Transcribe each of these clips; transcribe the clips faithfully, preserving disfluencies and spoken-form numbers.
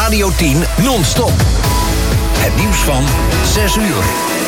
Radio tien non-stop. Het nieuws van zes uur.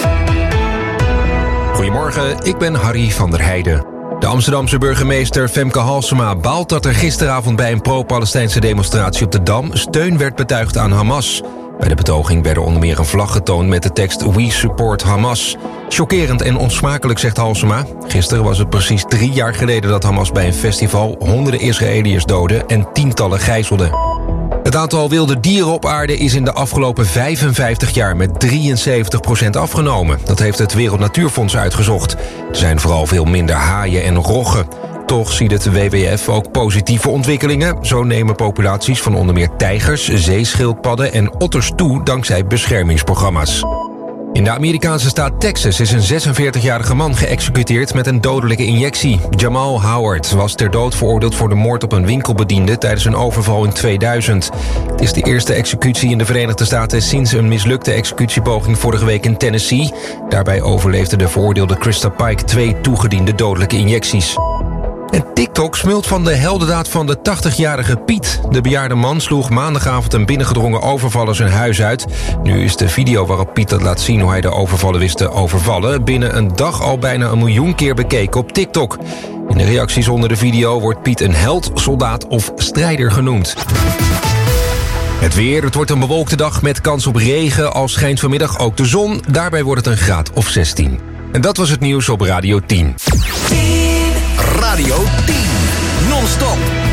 Goedemorgen, ik ben Harry van der Heijden. De Amsterdamse burgemeester Femke Halsema baalt dat er gisteravond bij een pro-Palestijnse demonstratie op de Dam steun werd betuigd aan Hamas. Bij de betoging werden onder meer een vlag getoond met de tekst We support Hamas. Chockerend en onsmakelijk, zegt Halsema. Gisteren was het precies drie jaar geleden dat Hamas bij een festival honderden Israëliërs doodde en tientallen gijzelde. Het aantal wilde dieren op aarde is in de afgelopen vijfenvijftig jaar met drieënzeventig procent afgenomen. Dat heeft het Wereld Natuurfonds uitgezocht. Er zijn vooral veel minder haaien en roggen. Toch ziet het W W F ook positieve ontwikkelingen. Zo nemen populaties van onder meer tijgers, zeeschildpadden en otters toe dankzij beschermingsprogramma's. In de Amerikaanse staat Texas is een zesenveertigjarige man geëxecuteerd met een dodelijke injectie. Jamal Howard was ter dood veroordeeld voor de moord op een winkelbediende tijdens een overval in tweeduizend. Het is de eerste executie in de Verenigde Staten sinds een mislukte executiepoging vorige week in Tennessee. Daarbij overleefde de veroordeelde Krista Pike twee toegediende dodelijke injecties. En TikTok smult van de heldendaad van de tachtigjarige Piet. De bejaarde man sloeg maandagavond een binnengedrongen overvaller zijn huis uit. Nu is de video waarop Piet dat laat zien hoe hij de overvallen wist te overvallen binnen een dag al bijna een miljoen keer bekeken op TikTok. In de reacties onder de video wordt Piet een held, soldaat of strijder genoemd. Het weer, het wordt een bewolkte dag met kans op regen, al schijnt vanmiddag ook de zon. Daarbij wordt het een graad of zestien. En dat was het nieuws op Radio tien. Radio tien non-stop.